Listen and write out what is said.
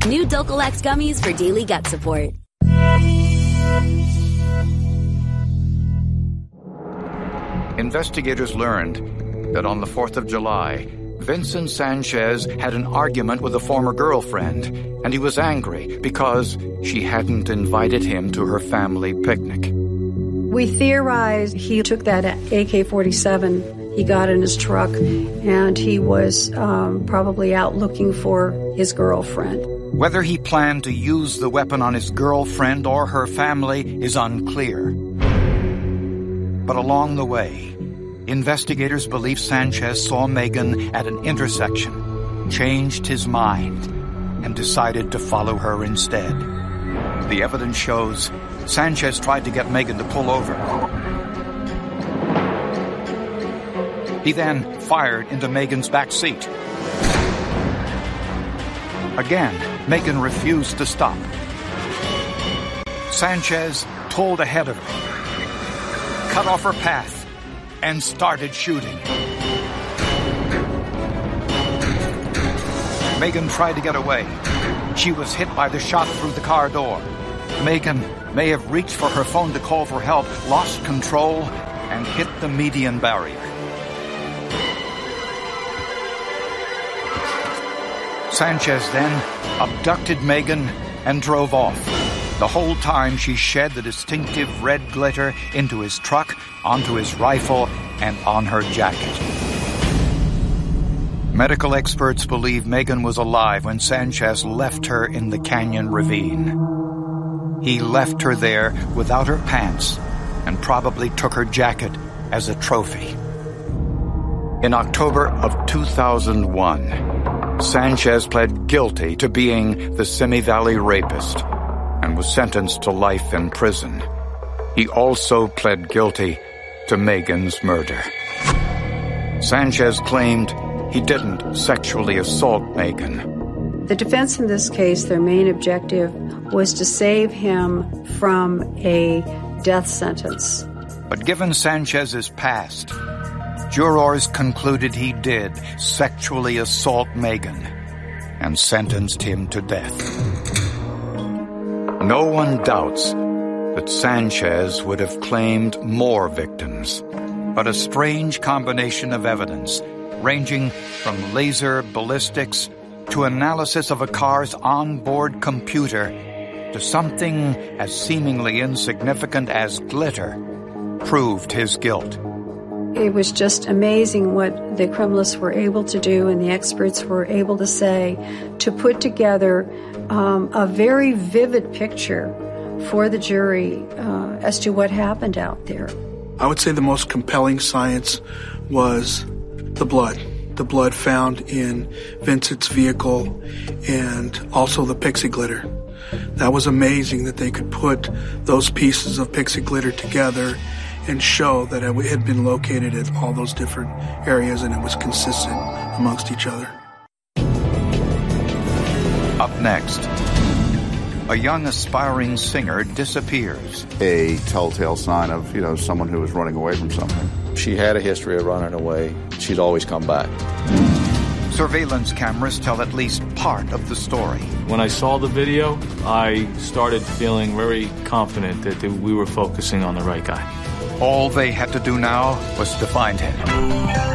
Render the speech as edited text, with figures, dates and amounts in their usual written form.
New Dulcolax gummies for daily gut support. Investigators learned that on the 4th of July, Vincent Sanchez had an argument with a former girlfriend, and he was angry because she hadn't invited him to her family picnic. We theorized he took that AK-47, he got in his truck, and he was probably out looking for his girlfriend. Whether he planned to use the weapon on his girlfriend or her family is unclear. But along the way, investigators believe Sanchez saw Megan at an intersection, changed his mind, and decided to follow her instead. The evidence shows Sanchez tried to get Megan to pull over. He then fired into Megan's back seat. Again, Megan refused to stop. Sanchez pulled ahead of her, cut off her path, and started shooting. Megan tried to get away. She was hit by the shot through the car door. Megan may have reached for her phone to call for help, lost control, and hit the median barrier. Sanchez then abducted Megan and drove off. The whole time she shed the distinctive red glitter into his truck, onto his rifle, and on her jacket. Medical experts believe Megan was alive when Sanchez left her in the canyon ravine. He left her there without her pants and probably took her jacket as a trophy. In October of 2001, Sanchez pled guilty to being the Simi Valley rapist and was sentenced to life in prison. He also pled guilty to Megan's murder. Sanchez claimed he didn't sexually assault Megan. The defense in this case, their main objective was to save him from a death sentence. But given Sanchez's past, jurors concluded he did sexually assault Megan and sentenced him to death. No one doubts that Sanchez would have claimed more victims, but a strange combination of evidence, ranging from laser ballistics to analysis of a car's onboard computer to something as seemingly insignificant as glitter, proved his guilt. It was just amazing what the criminalists were able to do and the experts were able to say to put together a very vivid picture for the jury as to what happened out there. I would say the most compelling science was the blood. The blood found in Vincent's vehicle and also the pixie glitter. That was amazing that they could put those pieces of pixie glitter together and show that it had been located at all those different areas and it was consistent amongst each other. Up next, a young aspiring singer disappears. A telltale sign of, someone who was running away from something. She had a history of running away. She'd always come back. Surveillance cameras tell at least part of the story. When I saw the video, I started feeling very confident that we were focusing on the right guy. All they had to do now was to find him.